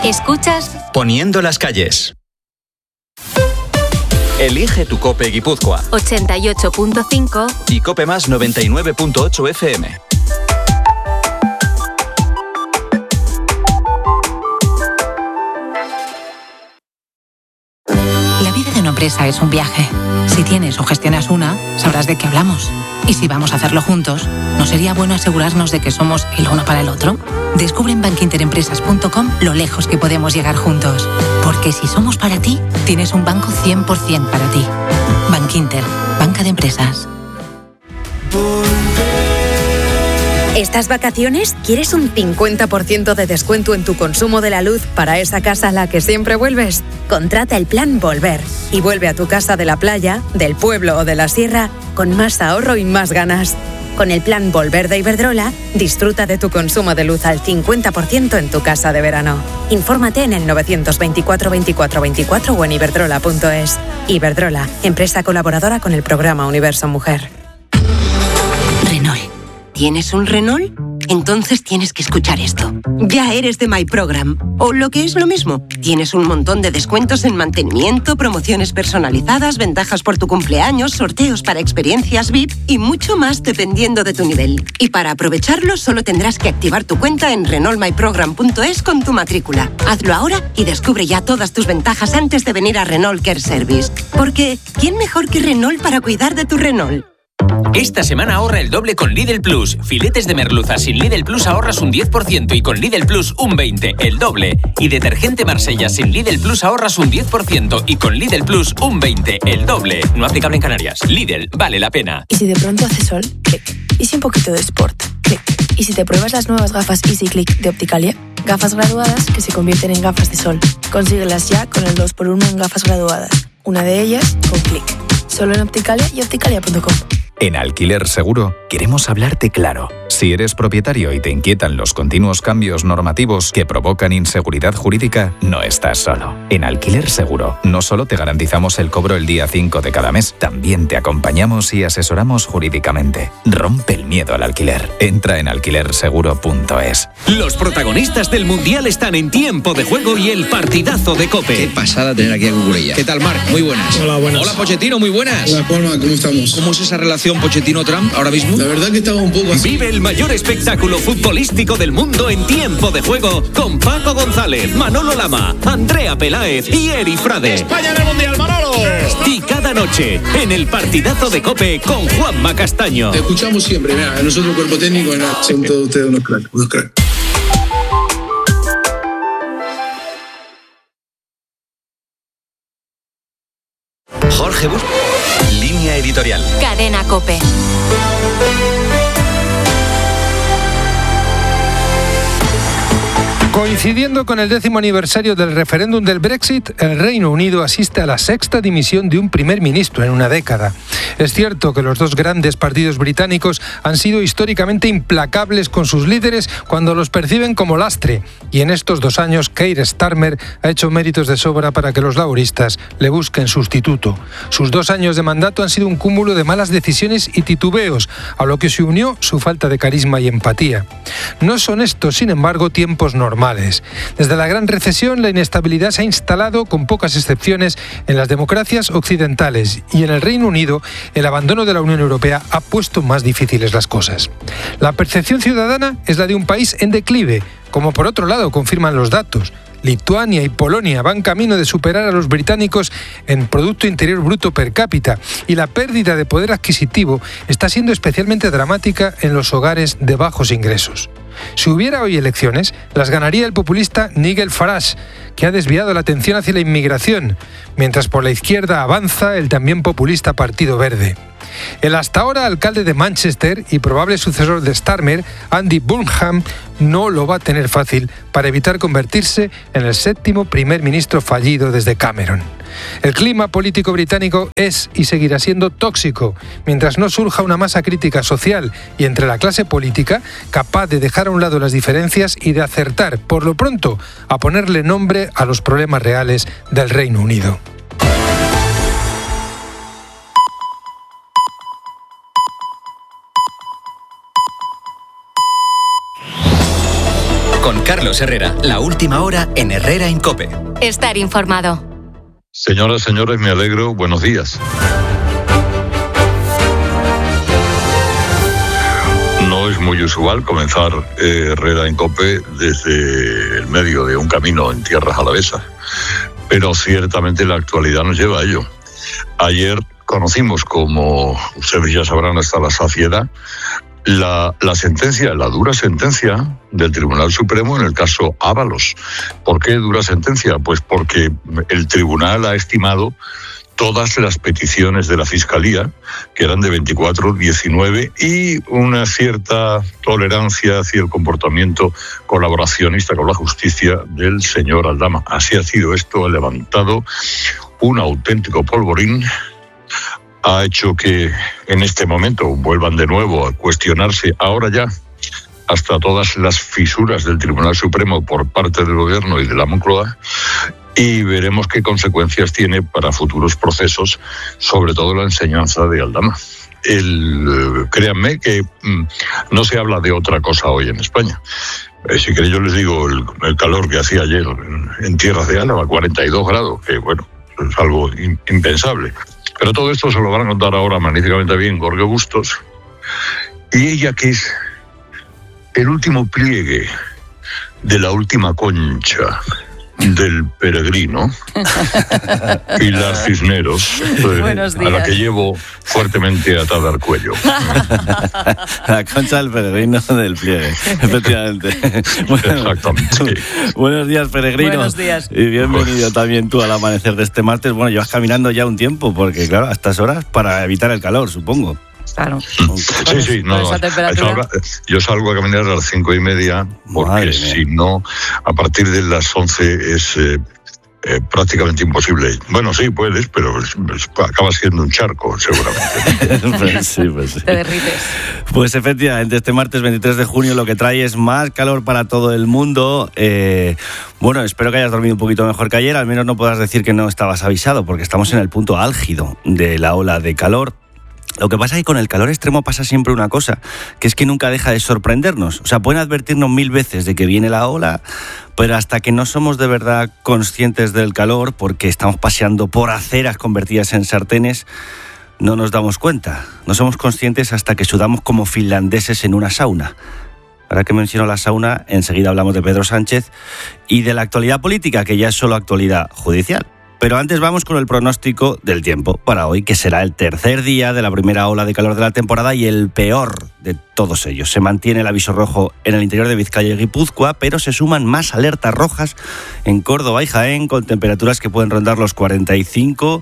Escuchas Poniendo las calles. Elige tu COPE Guipúzcoa 88.5 y COPE Más 99.8 FM. La vida de una empresa es un viaje. Si tienes o gestionas una, sabrás de qué hablamos. Y si vamos a hacerlo juntos, ¿no sería bueno asegurarnos de que somos el uno para el otro? Descubre en bankinterempresas.com lo lejos que podemos llegar juntos. Porque si somos para ti, tienes un banco 100% para ti. Bankinter, banca de empresas. ¿Estas vacaciones quieres un 50% de descuento en tu consumo de la luz para esa casa a la que siempre vuelves? Contrata el plan Volver y vuelve a tu casa de la playa, del pueblo o de la sierra con más ahorro y más ganas. Con el plan Volver de Iberdrola, disfruta de tu consumo de luz al 50% en tu casa de verano. Infórmate en el 924 24 24 o en iberdrola.es. Iberdrola, empresa colaboradora con el programa Universo Mujer. Renault. ¿Tienes un Renault? Entonces tienes que escuchar esto. Ya eres de My Program. O lo que es lo mismo, tienes un montón de descuentos en mantenimiento, promociones personalizadas, ventajas por tu cumpleaños, sorteos para experiencias VIP y mucho más dependiendo de tu nivel. Y para aprovecharlo solo tendrás que activar tu cuenta en renaultmyprogram.es con tu matrícula. Hazlo ahora y descubre ya todas tus ventajas antes de venir a Renault Care Service. Porque ¿quién mejor que Renault para cuidar de tu Renault? Esta semana ahorra el doble con Lidl Plus. Filetes de merluza sin Lidl Plus ahorras un 10% y con Lidl Plus un 20%, el doble. Y detergente Marsella sin Lidl Plus ahorras un 10% y con Lidl Plus un 20%, el doble. No aplicable en Canarias. Lidl, vale la pena. ¿Y si de pronto hace sol? Clic. ¿Y si un poquito de sport? Clic. ¿Y si te pruebas las nuevas gafas Easy Click de Opticalia? Gafas graduadas que se convierten en gafas de sol. Consíguelas ya con el 2x1 en gafas graduadas. Una de ellas con Clic. Solo en Opticalia y opticalia.com. En Alquiler Seguro queremos hablarte claro. Si eres propietario y te inquietan los continuos cambios normativos que provocan inseguridad jurídica, no estás solo. En Alquiler Seguro no solo te garantizamos el cobro el día 5 de cada mes, también te acompañamos y asesoramos jurídicamente. Rompe el miedo al alquiler. Entra en alquilerseguro.es. Los protagonistas del Mundial están en Tiempo de Juego y el partidazo de COPE. Qué pasada tener aquí a Cucurella. ¿Qué tal, Marc? Muy buenas. Hola, buenas. Hola, Pochettino, muy buenas. Hola, Palma, ¿cómo estamos? ¿Cómo es esa relación Pochettino-Trump ahora mismo? La verdad que estaba un poco así. Vive el mayor espectáculo futbolístico del mundo en Tiempo de Juego con Paco González, Manolo Lama, Andrea Peláez y Eri Frade. España en el Mundial, Manolo. Y cada noche en el partidazo de COPE con Juanma Castaño. Te escuchamos siempre, mira, nosotros cuerpo técnico, son todos ustedes unos cracks. Jorge Bus. Línea editorial. Cadena COPE. Coincidiendo con el 10º aniversario del referéndum del Brexit, el Reino Unido asiste a la 6ª dimisión de un primer ministro en una década. Es cierto que los dos grandes partidos británicos han sido históricamente implacables con sus líderes cuando los perciben como lastre, y en estos 2 años Keir Starmer ha hecho méritos de sobra para que los laboristas le busquen sustituto. Sus 2 años de mandato han sido un cúmulo de malas decisiones y titubeos, a lo que se unió su falta de carisma y empatía. No son estos, sin embargo, tiempos normales. Desde la gran recesión, la inestabilidad se ha instalado, con pocas excepciones, en las democracias occidentales, y en el Reino Unido el abandono de la Unión Europea ha puesto más difíciles las cosas. La percepción ciudadana es la de un país en declive, como por otro lado confirman los datos. Lituania y Polonia van camino de superar a los británicos en Producto Interior Bruto per cápita, y la pérdida de poder adquisitivo está siendo especialmente dramática en los hogares de bajos ingresos. Si hubiera hoy elecciones, las ganaría el populista Nigel Farage, que ha desviado la atención hacia la inmigración, mientras por la izquierda avanza el también populista Partido Verde. El hasta ahora alcalde de Manchester y probable sucesor de Starmer, Andy Burnham, no lo va a tener fácil para evitar convertirse en el 7º primer ministro fallido desde Cameron. El clima político británico es y seguirá siendo tóxico, mientras no surja una masa crítica social y entre la clase política capaz de dejar a un lado las diferencias y de acertar, por lo pronto, a ponerle nombre a los problemas reales del Reino Unido. Con Carlos Herrera, la última hora en Herrera en COPE. Estar informado. Señoras, señores, me alegro. Buenos días. No es muy usual comenzar Herrera en COPE desde el medio de un camino en tierras alavesas, pero ciertamente la actualidad nos lleva a ello. Ayer conocimos, como ustedes ya sabrán hasta la saciedad, la sentencia, la dura sentencia del Tribunal Supremo en el caso Ábalos. ¿Por qué dura sentencia? Pues porque el tribunal ha estimado todas las peticiones de la Fiscalía, que eran de 24, 19, y una cierta tolerancia hacia el comportamiento colaboracionista con la justicia del señor Aldama. Así ha sido esto, ha levantado un auténtico polvorín, ha hecho que en este momento vuelvan de nuevo a cuestionarse ahora ya hasta todas las fisuras del Tribunal Supremo por parte del Gobierno y de la Moncloa, y veremos qué consecuencias tiene para futuros procesos, sobre todo la enseñanza de Aldama. Créanme que no se habla de otra cosa hoy en España. Si queréis yo les digo el calor que hacía ayer en tierras de Álava, 42 grados, que bueno, es algo impensable. Pero todo esto se lo van a contar ahora magníficamente bien Jorge Bustos, y ella, que es el último pliegue de la última concha del peregrino, Pilar Cisneros, a la que llevo fuertemente atada al cuello. La concha del peregrino del pliegue, efectivamente. Bueno, exactamente. Buenos días, peregrino. Buenos días. Y bienvenido también tú al amanecer de este martes. Bueno, llevas caminando ya un tiempo, porque claro, a estas horas, para evitar el calor, supongo. Claro. Sí, no. Yo salgo a caminar a las 5:30, porque si no, a partir de las 11 es prácticamente imposible. Bueno, sí, puedes, pero acaba siendo un charco, seguramente. Pues sí. Te derrites. Pues efectivamente, este martes 23 de junio lo que trae es más calor para todo el mundo. Bueno, espero que hayas dormido un poquito mejor que ayer, al menos no podrás decir que no estabas avisado, porque estamos en el punto álgido de la ola de calor. Lo que pasa es que con el calor extremo pasa siempre una cosa, que es que nunca deja de sorprendernos. O sea, pueden advertirnos 1000 veces de que viene la ola, pero hasta que no somos de verdad conscientes del calor, porque estamos paseando por aceras convertidas en sartenes, no nos damos cuenta. No somos conscientes hasta que sudamos como finlandeses en una sauna. Ahora que menciono la sauna, enseguida hablamos de Pedro Sánchez y de la actualidad política, que ya es solo actualidad judicial. Pero antes vamos con el pronóstico del tiempo para hoy, que será el tercer día de la primera ola de calor de la temporada y el peor de todos ellos. Se mantiene el aviso rojo en el interior de Vizcaya y Guipúzcoa, pero se suman más alertas rojas en Córdoba y Jaén, con temperaturas que pueden rondar los 45,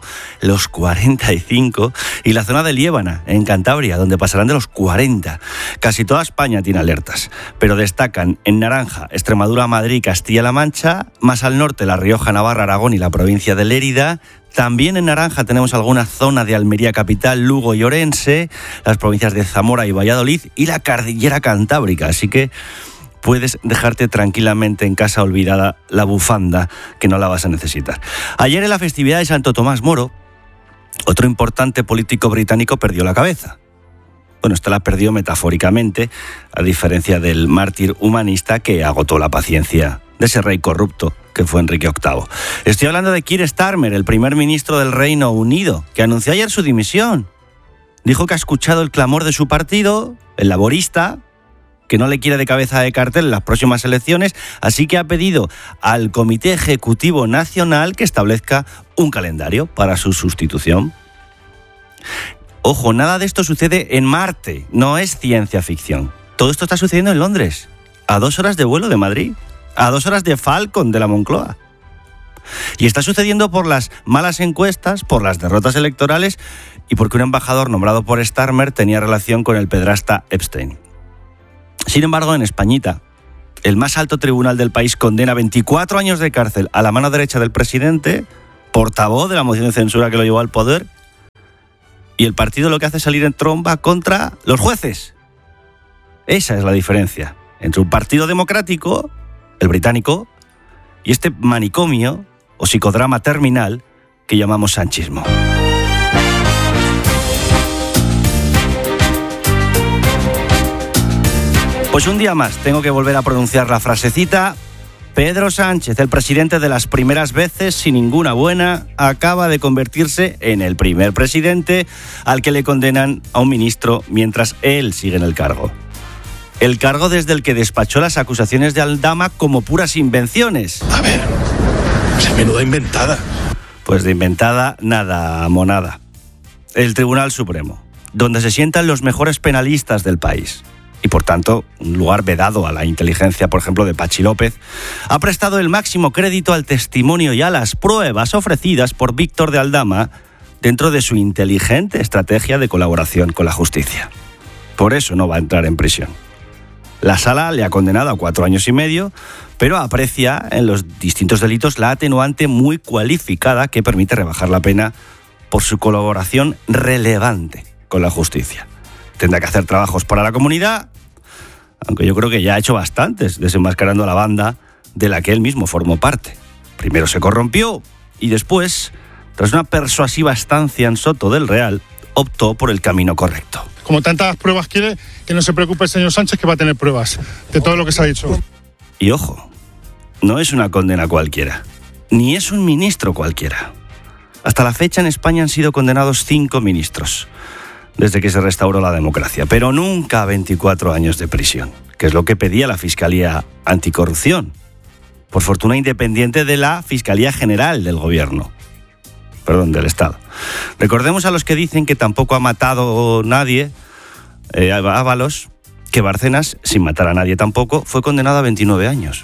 y la zona de Liébana, en Cantabria, donde pasarán de los 40. Casi toda España tiene alertas, pero destacan en naranja Extremadura, Madrid, Castilla-La Mancha, más al norte La Rioja, Navarra, Aragón y la provincia de Lérida. También en naranja tenemos alguna zona de Almería capital, Lugo y Orense, las provincias de Zamora y Valladolid y la cordillera cantábrica. Así que puedes dejarte tranquilamente en casa olvidada la bufanda, que no la vas a necesitar. Ayer en la festividad de Santo Tomás Moro, otro importante político británico perdió la cabeza. Bueno, esta la perdió metafóricamente, a diferencia del mártir humanista que agotó la paciencia de ese rey corrupto que fue Enrique VIII. Estoy hablando de Keir Starmer, el primer ministro del Reino Unido, que anunció ayer su dimisión. Dijo que ha escuchado el clamor de su partido, el laborista, que no le quiere de cabeza de cartel en las próximas elecciones, así que ha pedido al Comité Ejecutivo Nacional que establezca un calendario para su sustitución. Ojo, nada de esto sucede en Marte, no es ciencia ficción. Todo esto está sucediendo en Londres, a 2 horas de vuelo de Madrid, a 2 horas de Falcon de la Moncloa. Y está sucediendo por las malas encuestas, por las derrotas electorales y porque un embajador nombrado por Starmer tenía relación con el pederasta Epstein. Sin embargo, en Españita, el más alto tribunal del país condena 24 años de cárcel a la mano derecha del presidente, portavoz de la moción de censura que lo llevó al poder, y el partido lo que hace es salir en tromba contra los jueces. Esa es la diferencia entre un partido democrático, el británico, y este manicomio o psicodrama terminal que llamamos sanchismo. Pues un día más tengo que volver a pronunciar la frasecita. Pedro Sánchez, el presidente de las primeras veces, sin ninguna buena, acaba de convertirse en el primer presidente al que le condenan a un ministro mientras él sigue en el cargo. El cargo desde el que despachó las acusaciones de Aldama como puras invenciones. A ver, esa menuda inventada. Pues de inventada, nada, monada. El Tribunal Supremo, donde se sientan los mejores penalistas del país, y por tanto un lugar vedado a la inteligencia, por ejemplo, de Pachi López, ha prestado el máximo crédito al testimonio y a las pruebas ofrecidas por Víctor de Aldama dentro de su inteligente estrategia de colaboración con la justicia. Por eso no va a entrar en prisión. La Sala le ha condenado a 4 años y medio, pero aprecia en los distintos delitos la atenuante muy cualificada que permite rebajar la pena por su colaboración relevante con la justicia. Tendrá que hacer trabajos para la comunidad, aunque yo creo que ya ha hecho bastantes desenmascarando a la banda de la que él mismo formó parte. Primero se corrompió y después, tras una persuasiva estancia en Soto del Real, optó por el camino correcto. Como tantas pruebas quiere, que no se preocupe el señor Sánchez, que va a tener pruebas de todo lo que se ha dicho. Y ojo, no es una condena cualquiera, ni es un ministro cualquiera. Hasta la fecha en España han sido condenados 5 ministros, desde que se restauró la democracia, pero nunca 24 años de prisión, que es lo que pedía la Fiscalía Anticorrupción, por fortuna independiente de la Fiscalía General del Gobierno, del Estado. Recordemos a los que dicen que tampoco ha matado nadie, Ábalos, que Bárcenas, sin matar a nadie tampoco, fue condenado a 29 años.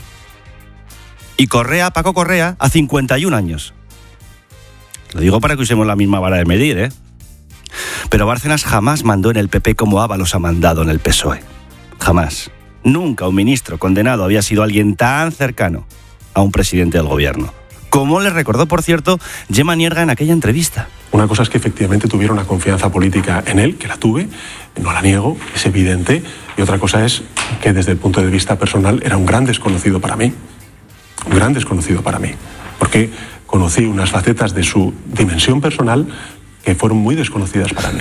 Y Paco Correa, a 51 años. Lo digo para que usemos la misma vara de medir, ¿eh? Pero Bárcenas jamás mandó en el PP como Ábalos ha mandado en el PSOE. Jamás. Nunca un ministro condenado había sido alguien tan cercano a un presidente del gobierno. Como le recordó, por cierto, Gemma Nierga en aquella entrevista. Una cosa es que efectivamente tuviera una confianza política en él, que la tuve, no la niego, es evidente. Y otra cosa es que desde el punto de vista personal era un gran desconocido para mí. Un gran desconocido para mí. Porque conocí unas facetas de su dimensión personal que fueron muy desconocidas para mí.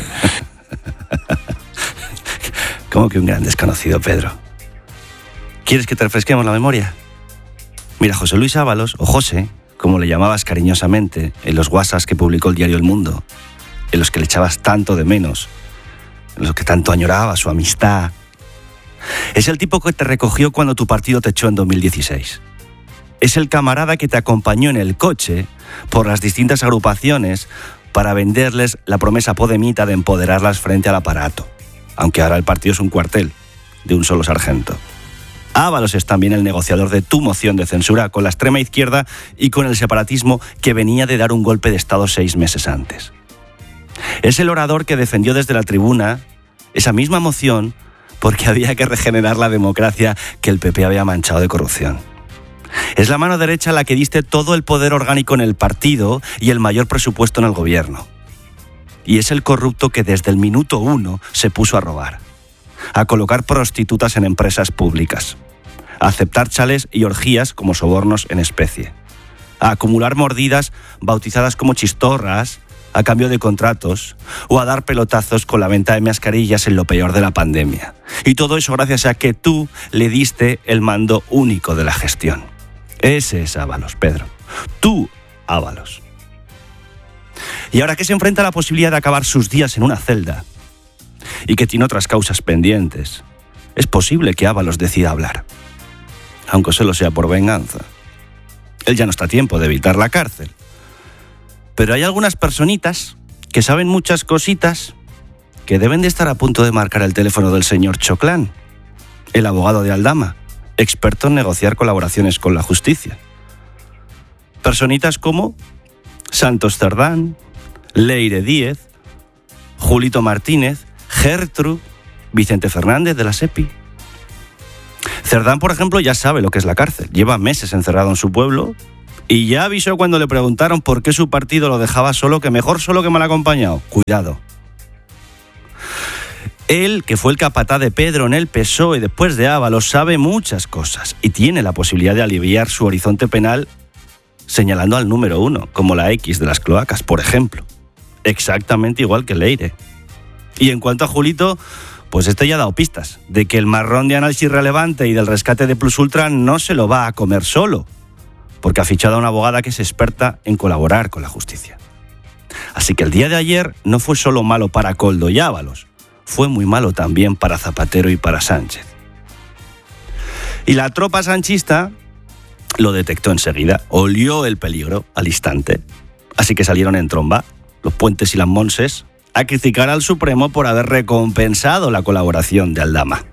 ¿Cómo que un gran desconocido, Pedro? ¿Quieres que te refresquemos la memoria? Mira, José Luis Ábalos, o José, como le llamabas cariñosamente en los WhatsApps que publicó el diario El Mundo, en los que le echabas tanto de menos, en los que tanto añoraba su amistad, es el tipo que te recogió cuando tu partido te echó en 2016. Es el camarada que te acompañó en el coche por las distintas agrupaciones para venderles la promesa podemita de empoderarlas frente al aparato, aunque ahora el partido es un cuartel de un solo sargento. Ábalos es también el negociador de tu moción de censura con la extrema izquierda y con el separatismo que venía de dar un golpe de Estado 6 meses antes. Es el orador que defendió desde la tribuna esa misma moción porque había que regenerar la democracia que el PP había manchado de corrupción. Es la mano derecha a la que diste todo el poder orgánico en el partido y el mayor presupuesto en el gobierno. Y es el corrupto que desde el minuto 1 se puso a robar, a colocar prostitutas en empresas públicas, a aceptar chales y orgías como sobornos en especie, a acumular mordidas bautizadas como chistorras a cambio de contratos o a dar pelotazos con la venta de mascarillas en lo peor de la pandemia. Y todo eso gracias a que tú le diste el mando único de la gestión. Ese es Ábalos, Pedro. Tú, Ábalos. Y ahora que se enfrenta a la posibilidad de acabar sus días en una celda y que tiene otras causas pendientes, es posible que Ábalos decida hablar, aunque solo sea por venganza. Él ya no está a tiempo de evitar la cárcel. Pero hay algunas personitas que saben muchas cositas que deben de estar a punto de marcar el teléfono del señor Choclán, el abogado de Aldama, experto en negociar colaboraciones con la justicia. Personitas como Santos Cerdán, Leire Díez, Julito Martínez, Gertrude, Vicente Fernández de la SEPI. Cerdán, por ejemplo, ya sabe lo que es la cárcel. Lleva meses encerrado en su pueblo y ya avisó cuando le preguntaron por qué su partido lo dejaba solo, que mejor solo que mal acompañado. Cuidado. Él, que fue el capataz de Pedro en el PSOE después de Ábalos, sabe muchas cosas y tiene la posibilidad de aliviar su horizonte penal señalando al número 1, como la X de las cloacas, por ejemplo. Exactamente igual que Leire. Y en cuanto a Julito, Pues este ya ha dado pistas de que el marrón de análisis relevante y del rescate de Plus Ultra no se lo va a comer solo, porque ha fichado a una abogada que es experta en colaborar con la justicia. Así que el día de ayer no fue solo malo para Koldo y Ábalos, fue muy malo también para Zapatero y para Sánchez. Y la tropa sanchista lo detectó enseguida, olió el peligro al instante, así que salieron en tromba, los Puentes y las Monses, a criticar al Supremo por haber recompensado la colaboración de Aldama.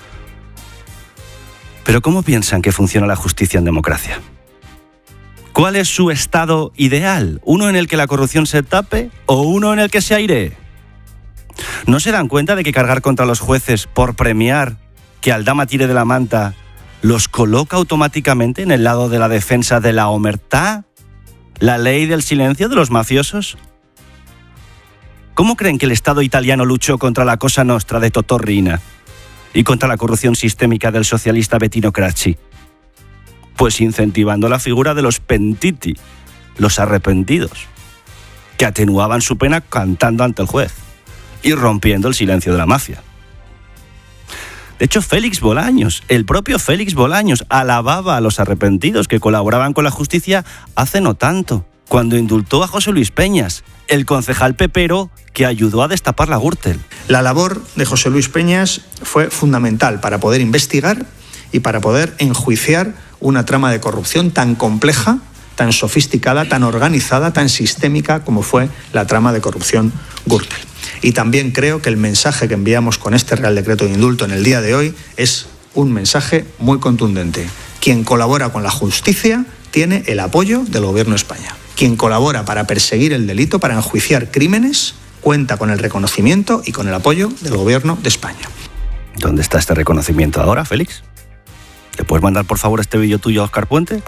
Pero ¿cómo piensan que funciona la justicia en democracia? ¿Cuál es su estado ideal? ¿Uno en el que la corrupción se tape o uno en el que se airee? ¿No se dan cuenta de que cargar contra los jueces por premiar que Aldama tire de la manta los coloca automáticamente en el lado de la defensa de la omertà? ¿La ley del silencio de los mafiosos? ¿Cómo creen que el Estado italiano luchó contra la Cosa Nostra de Totò Riina y contra la corrupción sistémica del socialista Bettino Craxi? Pues incentivando la figura de los pentiti, los arrepentidos, que atenuaban su pena cantando ante el juez y rompiendo el silencio de la mafia. De hecho, Félix Bolaños, el propio Félix Bolaños, alababa a los arrepentidos que colaboraban con la justicia hace no tanto, cuando indultó a José Luis Peñas, el concejal pepero que ayudó a destapar la Gürtel. La labor de José Luis Peñas fue fundamental para poder investigar y para poder enjuiciar una trama de corrupción tan compleja, tan sofisticada, tan organizada, tan sistémica como fue la trama de corrupción Gürtel. Y también creo que el mensaje que enviamos con este Real Decreto de Indulto en el día de hoy es un mensaje muy contundente. Quien colabora con la justicia tiene el apoyo del Gobierno de España. Quien colabora para perseguir el delito, para enjuiciar crímenes, cuenta con el reconocimiento y con el apoyo del Gobierno de España. ¿Dónde está este reconocimiento ahora, Félix? ¿Le puedes mandar, por favor, este vídeo tuyo a Óscar Puente?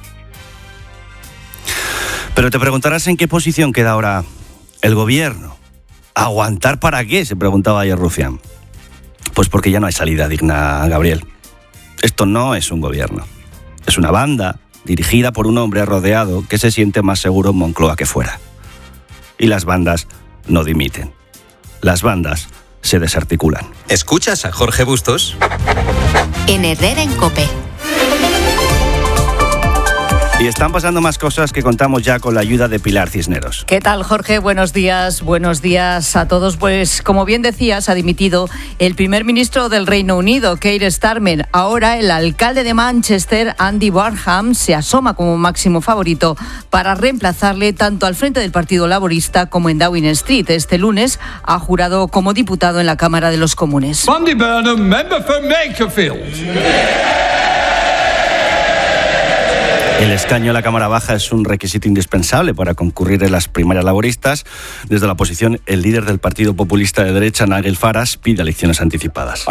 Pero te preguntarás en qué posición queda ahora el Gobierno. ¿Aguantar para qué?, se preguntaba ayer Rufián. Pues porque ya no hay salida digna, Gabriel. Esto no es un gobierno. Es una banda dirigida por un hombre rodeado que se siente más seguro en Moncloa que fuera. Y las bandas no dimiten. Las bandas se desarticulan. ¿Escuchas a Jorge Bustos? En Herrera en COPE. Y están pasando más cosas que contamos ya con la ayuda de Pilar Cisneros. ¿Qué tal, Jorge? Buenos días a todos. Pues como bien decías, ha dimitido el primer ministro del Reino Unido, Keir Starmer. Ahora el alcalde de Manchester, Andy Burnham, se asoma como máximo favorito para reemplazarle tanto al frente del Partido Laborista como en Downing Street. Este lunes ha jurado como diputado en la Cámara de los Comunes. Andy Burnham, member for Makerfield. El escaño en la Cámara Baja es un requisito indispensable para concurrir en las primarias laboristas. Desde la oposición, el líder del partido populista de derecha, Nigel Farage, pide elecciones anticipadas.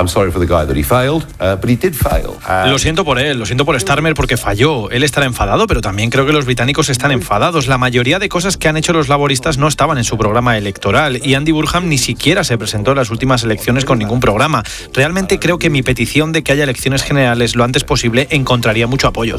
Lo siento por él, lo siento por Starmer porque falló. Él estará enfadado, pero también creo que los británicos están enfadados. La mayoría de cosas que han hecho los laboristas no estaban en su programa electoral y Andy Burnham ni siquiera se presentó en las últimas elecciones con ningún programa. Realmente creo que mi petición de que haya elecciones generales lo antes posible encontraría mucho apoyo.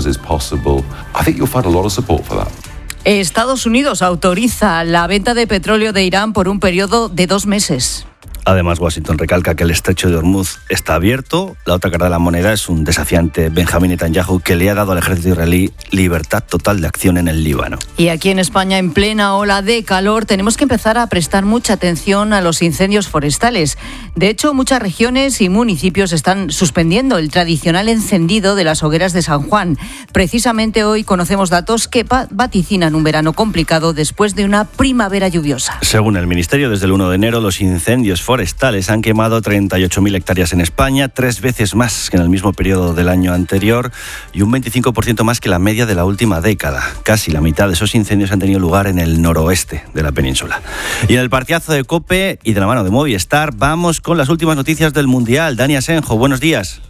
Estados Unidos autoriza la venta de petróleo de Irán por un periodo de 2 meses. Además, Washington recalca que el estrecho de Hormuz está abierto. La otra cara de la moneda es un desafiante Benjamín Netanyahu que le ha dado al ejército israelí libertad total de acción en el Líbano. Y aquí en España, en plena ola de calor, tenemos que empezar a prestar mucha atención a los incendios forestales. De hecho, muchas regiones y municipios están suspendiendo el tradicional encendido de las hogueras de San Juan. Precisamente hoy conocemos datos que vaticinan un verano complicado después de una primavera lluviosa. Según el Ministerio, desde el 1 de enero los incendios forestales han quemado 38.000 hectáreas en España, 3 veces más que en el mismo periodo del año anterior y un 25% más que la media de la última década. Casi la mitad de esos incendios han tenido lugar en el noroeste de la península. Y en el partidazo de COPE y de la mano de Movistar vamos con las últimas noticias del Mundial. Dani Asenjo, buenos días.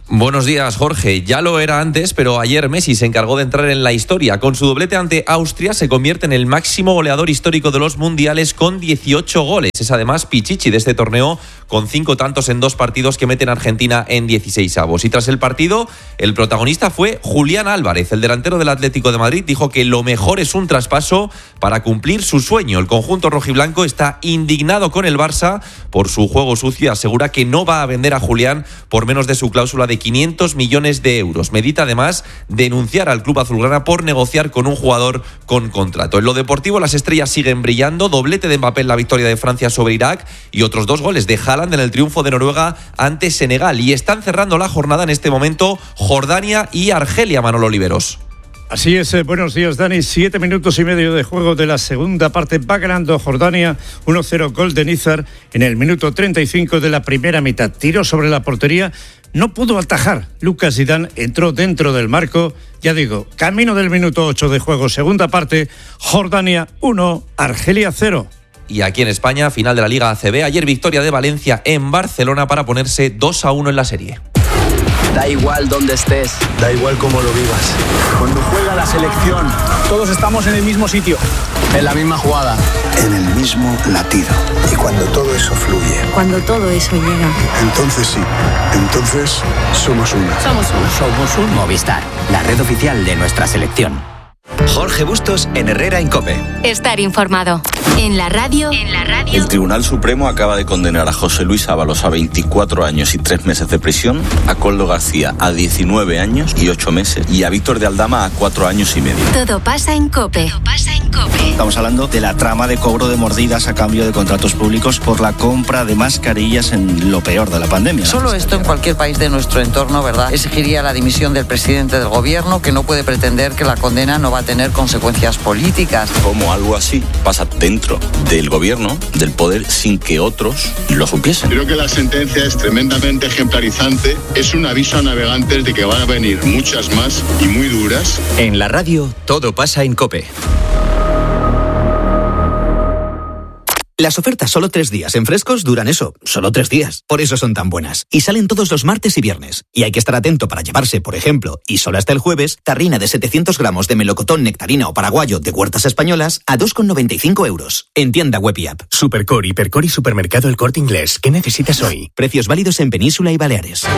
Buenos días, Jorge. Ya lo era antes, pero ayer Messi se encargó de entrar en la historia. Con su doblete ante Austria se convierte en el máximo goleador histórico de los mundiales con 18 goles. Es además pichichi de este torneo con 5 tantos en 2 partidos que meten a Argentina en 16avos. Y tras el partido, el protagonista fue Julián Álvarez. El delantero del Atlético de Madrid dijo que lo mejor es un traspaso para cumplir su sueño. El conjunto rojiblanco está indignado con el Barça por su juego sucio y asegura que no va a vender a Julián por menos de su cláusula de 500 millones de euros. Medita además denunciar al club azulgrana por negociar con un jugador con contrato. En lo deportivo, las estrellas siguen brillando. Doblete de Mbappé en la victoria de Francia sobre Irak y otros 2 goles de Haaland en el triunfo de Noruega ante Senegal. Y están cerrando la jornada en este momento Jordania y Argelia, Manolo Oliveros. Así es, buenos días, Dani. 7 minutos y medio de juego de la segunda parte. Va ganando Jordania 1-0, gol de Nizar en el minuto 35 de la primera mitad. Tiro sobre la portería, no pudo atajar. Lucas Zidane entró dentro del marco. Ya digo, camino del minuto 8 de juego, segunda parte. Jordania 1, Argelia 0. Y aquí en España, final de la Liga ACB. Ayer victoria de Valencia en Barcelona para ponerse 2-1 en la serie. Da igual dónde estés, da igual cómo lo vivas. Cuando juega la selección, todos estamos en el mismo sitio, en la misma jugada, en el mismo latido. Y cuando todo eso fluye, cuando todo eso llega, entonces sí, entonces somos uno. Somos un Movistar, la red oficial de nuestra selección. Jorge Bustos en Herrera en COPE. Estar informado. En la radio. El Tribunal Supremo acaba de condenar a José Luis Ábalos a 24 años y 3 meses de prisión, a Koldo García a 19 años y 8 meses y a Víctor de Aldama a 4 años y medio. Todo pasa en COPE. Estamos hablando de la trama de cobro de mordidas a cambio de contratos públicos por la compra de mascarillas en lo peor de la pandemia. Solo esto en cualquier país de nuestro entorno, ¿verdad?, exigiría la dimisión del presidente del gobierno, que no puede pretender que la condena no va a tener consecuencias políticas. Como algo así pasa dentro del gobierno, del poder, sin que otros lo supiesen. Creo que la sentencia es tremendamente ejemplarizante. Es un aviso a navegantes de que van a venir muchas más y muy duras. En la radio, todo pasa en COPE. Las ofertas solo 3 días en Frescos duran eso, solo 3 días. Por eso son tan buenas. Y salen todos los martes y viernes. Y hay que estar atento para llevarse, por ejemplo, y solo hasta el jueves, tarrina de 700 gramos de melocotón, nectarina o paraguayo de Huertas Españolas a 2,95 euros. En tienda web y app. Supercor, Hipercor y Supermercado El Corte Inglés. ¿Qué necesitas hoy? Precios válidos en Península y Baleares.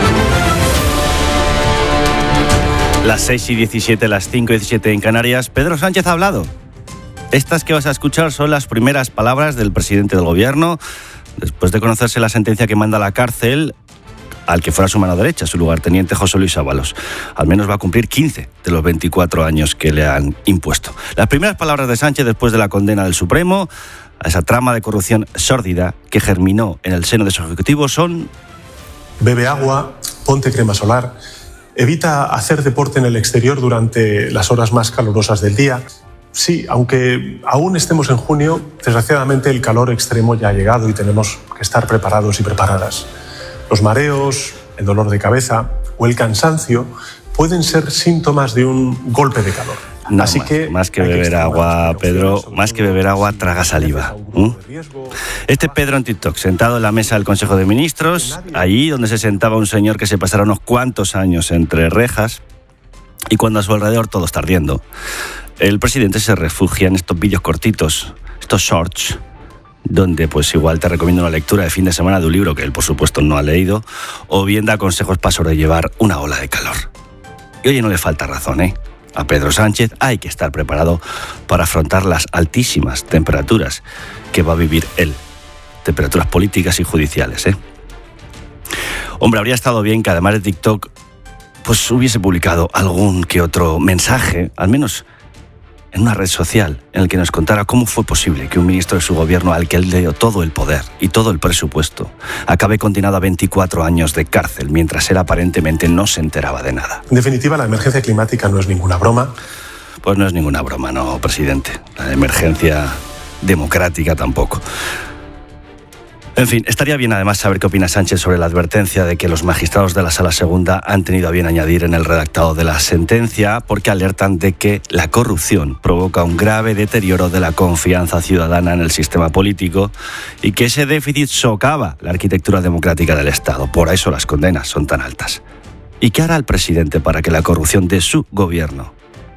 Las 6:17, las 5:17 en Canarias. Pedro Sánchez ha hablado. Estas que vas a escuchar son las primeras palabras del presidente del gobierno después de conocerse la sentencia que manda a la cárcel al que fuera su mano derecha, su lugarteniente José Luis Ábalos. Al menos va a cumplir 15 de los 24 años que le han impuesto. Las primeras palabras de Sánchez después de la condena del Supremo a esa trama de corrupción sórdida que germinó en el seno de su ejecutivo son: bebe agua, ponte crema solar, evita hacer deporte en el exterior durante las horas más calurosas del día. Sí, aunque aún estemos en junio, desgraciadamente el calor extremo ya ha llegado y tenemos que estar preparados y preparadas. Los mareos, el dolor de cabeza o el cansancio pueden ser síntomas de un golpe de calor. No, así más que beber agua, Pedro, más que beber agua, traga saliva. Este Pedro en TikTok, sentado en la mesa del Consejo de Ministros, allí donde se sentaba un señor que se pasará unos cuantos años entre rejas, y cuando a su alrededor todo está ardiendo, el presidente se refugia en estos vídeos cortitos, estos shorts, donde pues igual te recomiendo una lectura de fin de semana de un libro que él por supuesto no ha leído, o bien da consejos para sobrellevar una ola de calor. Y oye, no le falta razón, a Pedro Sánchez hay que estar preparado para afrontar las altísimas temperaturas que va a vivir él, temperaturas políticas y judiciales, Hombre, habría estado bien que además de TikTok pues hubiese publicado algún que otro mensaje, al menos en una red social, en el que nos contara cómo fue posible que un ministro de su gobierno, al que él le dio todo el poder y todo el presupuesto, acabe condenado a 24 años de cárcel, mientras él aparentemente no se enteraba de nada. En definitiva, la emergencia climática no es ninguna broma. Pues no es ninguna broma, no, presidente. La emergencia democrática tampoco. En fin, estaría bien además saber qué opina Sánchez sobre la advertencia de que los magistrados de la Sala Segunda han tenido a bien añadir en el redactado de la sentencia, porque alertan de que la corrupción provoca un grave deterioro de la confianza ciudadana en el sistema político y que ese déficit socava la arquitectura democrática del Estado. Por eso las condenas son tan altas. ¿Y qué hará el presidente para que la corrupción de su gobierno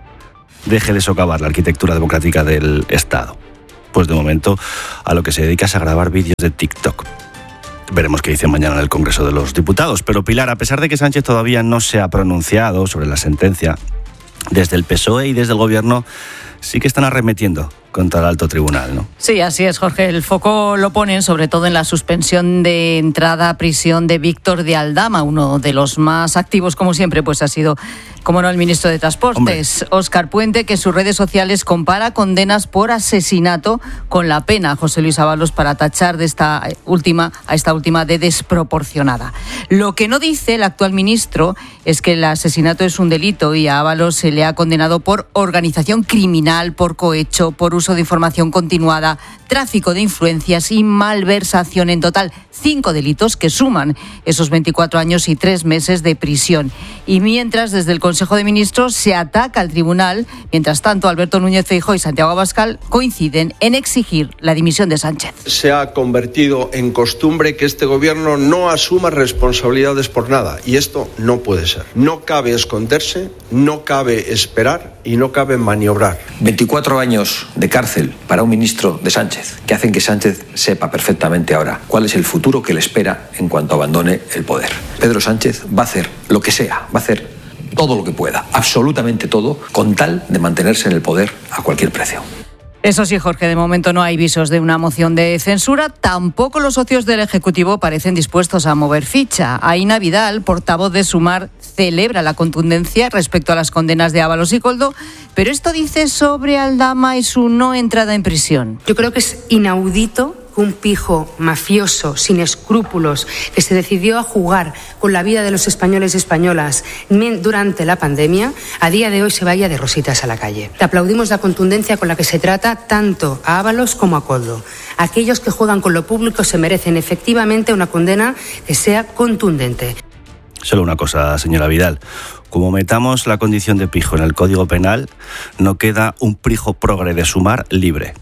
deje de socavar la arquitectura democrática del Estado? Pues de momento a lo que se dedica es a grabar vídeos de TikTok. Veremos qué dice mañana en el Congreso de los Diputados. Pero Pilar, a pesar de que Sánchez todavía no se ha pronunciado sobre la sentencia, desde el PSOE y desde el Gobierno sí que están arremetiendo contra el alto tribunal, ¿no? Sí, así es, Jorge. El foco lo ponen sobre todo en la suspensión de entrada a prisión de Víctor de Aldama. Uno de los más activos, como siempre, pues ha sido, como no, el ministro de Transportes, Óscar Puente, que en sus redes sociales compara condenas por asesinato con la pena a José Luis Ábalos para tachar de esta última de desproporcionada. Lo que no dice el actual ministro es que el asesinato es un delito y a Ábalos se le ha condenado por organización criminal, por cohecho, por uso de información continuada, tráfico de influencias y malversación. En total, 5 delitos que suman esos 24 años y 3 meses de prisión. Y mientras desde el Consejo de Ministros se ataca al tribunal, mientras tanto Alberto Núñez Feijóo y Santiago Abascal coinciden en exigir la dimisión de Sánchez. Se ha convertido en costumbre que este gobierno no asuma responsabilidades por nada, y esto no puede ser. No cabe esconderse, no cabe esperar y no cabe maniobrar. 24 años de cárcel para un ministro de Sánchez, que hacen que Sánchez sepa perfectamente ahora cuál es el futuro que le espera en cuanto abandone el poder. Pedro Sánchez va a hacer lo que sea, va a hacer todo lo que pueda, absolutamente todo, con tal de mantenerse en el poder a cualquier precio. Eso sí, Jorge, de momento no hay visos de una moción de censura. Tampoco los socios del Ejecutivo parecen dispuestos a mover ficha. Aina Vidal, portavoz de Sumar, celebra la contundencia respecto a las condenas de Ábalos y Koldo, pero esto dice sobre Aldama y su no entrada en prisión. Yo creo que es inaudito que un pijo mafioso, sin escrúpulos, que se decidió a jugar con la vida de los españoles y españolas durante la pandemia, a día de hoy se vaya de rositas a la calle. Te aplaudimos la contundencia con la que se trata tanto a Ábalos como a Koldo. Aquellos que juegan con lo público se merecen efectivamente una condena que sea contundente. Solo una cosa, señora Vidal. Como metamos la condición de pijo en el Código Penal, no queda un pijo progre de Sumar libre.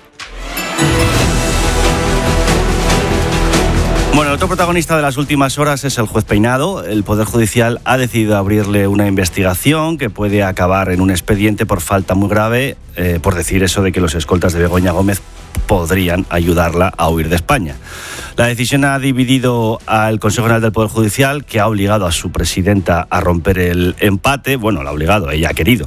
Bueno, el otro protagonista de las últimas horas es el juez Peinado. El Poder Judicial ha decidido abrirle una investigación que puede acabar en un expediente por falta muy grave, por decir eso de que los escoltas de Begoña Gómez podrían ayudarla a huir de España. La decisión ha dividido al Consejo General del Poder Judicial, que ha obligado a su presidenta a romper el empate. Bueno, la ha obligado, ella ha querido.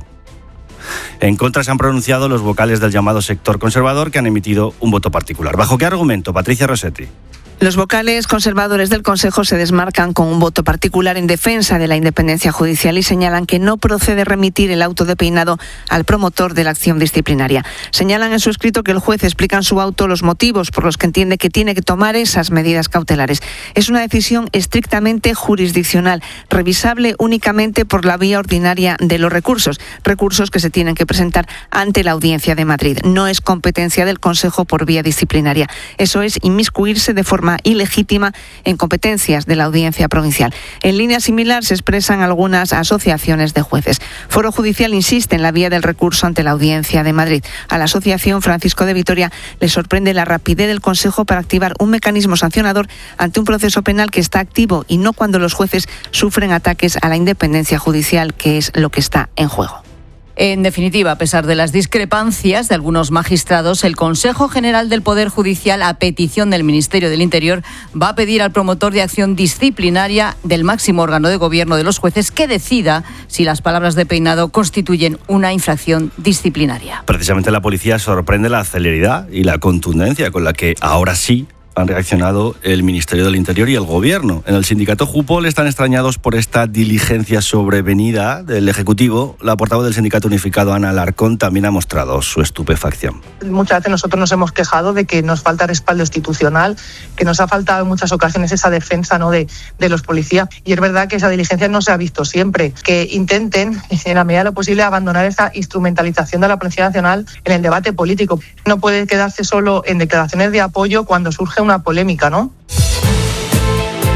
En contra se han pronunciado los vocales del llamado sector conservador, que han emitido un voto particular. ¿Bajo qué argumento, Patricia Rossetti? Los vocales conservadores del Consejo se desmarcan con un voto particular en defensa de la independencia judicial y señalan que no procede remitir el auto de Peinado al promotor de la acción disciplinaria. Señalan en su escrito que el juez explica en su auto los motivos por los que entiende que tiene que tomar esas medidas cautelares. Es una decisión estrictamente jurisdiccional, revisable únicamente por la vía ordinaria de los recursos que se tienen que presentar ante la Audiencia de Madrid. No es competencia del Consejo por vía disciplinaria. Eso es inmiscuirse de forma ilegítima en competencias de la Audiencia Provincial. En línea similar se expresan algunas asociaciones de jueces. Foro Judicial insiste en la vía del recurso ante la Audiencia de Madrid. A la asociación Francisco de Vitoria le sorprende la rapidez del Consejo para activar un mecanismo sancionador ante un proceso penal que está activo y no cuando los jueces sufren ataques a la independencia judicial, que es lo que está en juego. En definitiva, a pesar de las discrepancias de algunos magistrados, el Consejo General del Poder Judicial, a petición del Ministerio del Interior, va a pedir al promotor de acción disciplinaria del máximo órgano de gobierno de los jueces que decida si las palabras de Peinado constituyen una infracción disciplinaria. Precisamente la policía sorprende la celeridad y la contundencia con la que ahora sí han reaccionado el Ministerio del Interior y el Gobierno. En el sindicato Jupol están extrañados por esta diligencia sobrevenida del Ejecutivo. La portavoz del Sindicato Unificado, Ana Alarcón, también ha mostrado su estupefacción. Muchas veces nosotros nos hemos quejado de que nos falta respaldo institucional, que nos ha faltado en muchas ocasiones esa defensa, ¿no?, de los policías. Y es verdad que esa diligencia no se ha visto siempre. Que intenten, en la medida de lo posible, abandonar esa instrumentalización de la Policía Nacional en el debate político. No puede quedarse solo en declaraciones de apoyo cuando surge una polémica, ¿no? Y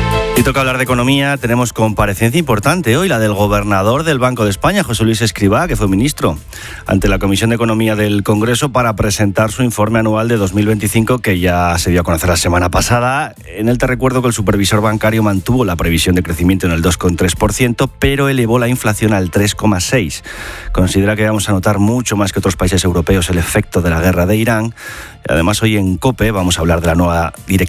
toca hablar de economía. Tenemos comparecencia importante hoy, la del gobernador del Banco de España, José Luis Escrivá, que fue ministro, ante la Comisión de Economía del Congreso para presentar su informe anual de 2025, que ya se dio a conocer la semana pasada. En él te recuerdo que el supervisor bancario mantuvo la previsión de crecimiento en el 2,3%, pero elevó la inflación al 3,6%. Considera que vamos a notar mucho más que otros países europeos el efecto de la guerra de Irán. Además, hoy en COPE vamos a hablar de la nueva directiva